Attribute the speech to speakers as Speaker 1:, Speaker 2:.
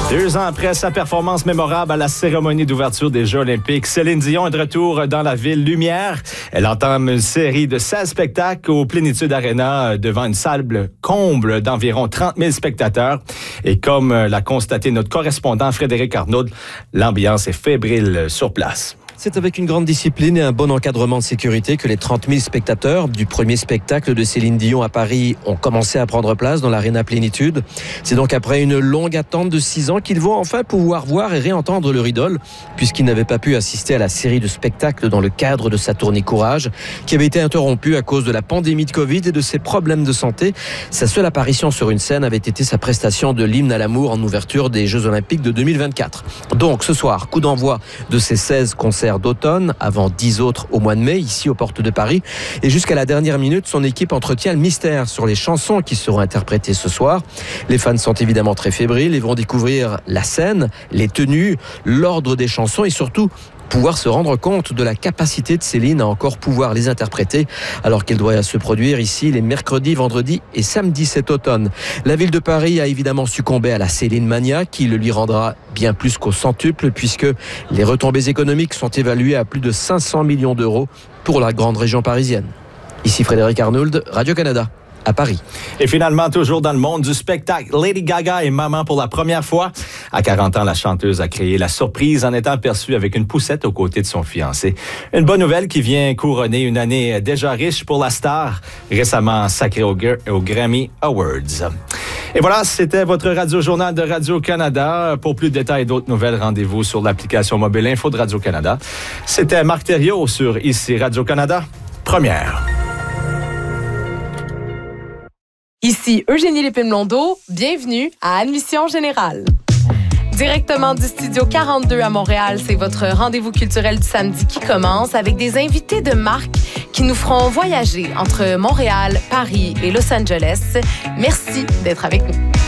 Speaker 1: 2 ans après sa performance mémorable à la cérémonie d'ouverture des Jeux olympiques, Céline Dion est de retour dans la ville lumière. Elle entame une série de 16 spectacles au Plénitude Arena devant une salle comble d'environ 30 000 spectateurs. Et comme l'a constaté notre correspondant Frédéric Arnaud, l'ambiance est fébrile sur place.
Speaker 2: C'est avec une grande discipline et un bon encadrement de sécurité que les 30 000 spectateurs du premier spectacle de Céline Dion à Paris ont commencé à prendre place dans l'Arena Plénitude. C'est donc après une longue attente de 6 ans qu'ils vont enfin pouvoir voir et réentendre leur idole, puisqu'ils n'avaient pas pu assister à la série de spectacles dans le cadre de sa tournée Courage, qui avait été interrompue à cause de la pandémie de Covid et de ses problèmes de santé. Sa seule apparition sur une scène avait été sa prestation de l'hymne à l'amour en ouverture des Jeux Olympiques de 2024. Donc ce soir, coup d'envoi de ces 16 concerts d'automne, avant 10 autres au mois de mai, ici aux portes de Paris. Et jusqu'à la dernière minute, son équipe entretient le mystère sur les chansons qui seront interprétées ce soir. Les fans sont évidemment très fébriles et vont découvrir la scène, les tenues, l'ordre des chansons et surtout pouvoir se rendre compte de la capacité de Céline à encore pouvoir les interpréter alors qu'elle doit se produire ici les mercredis, vendredis et samedis cet automne. La ville de Paris a évidemment succombé à la Céline Mania qui le lui rendra bien plus qu'au centuple puisque les retombées économiques sont évaluées à plus de 500 millions d'euros pour la grande région parisienne. Ici Frédéric Arnaud, Radio-Canada. À Paris.
Speaker 1: Et finalement, toujours dans le monde du spectacle, Lady Gaga est maman pour la première fois. À 40 ans, la chanteuse a créé la surprise en étant perçue avec une poussette aux côtés de son fiancé. Une bonne nouvelle qui vient couronner une année déjà riche pour la star, récemment sacrée au Grammy Awards. Et voilà, c'était votre radio-journal de Radio-Canada. Pour plus de détails et d'autres nouvelles, rendez-vous sur l'application mobile Info de Radio-Canada. C'était Marc Thériault sur ici Radio-Canada, première.
Speaker 3: Ici Eugénie Lépine-Blondeau, bienvenue à Admission Générale. Directement du Studio 42 à Montréal, c'est votre rendez-vous culturel du samedi qui commence avec des invités de marque qui nous feront voyager entre Montréal, Paris et Los Angeles. Merci d'être avec nous.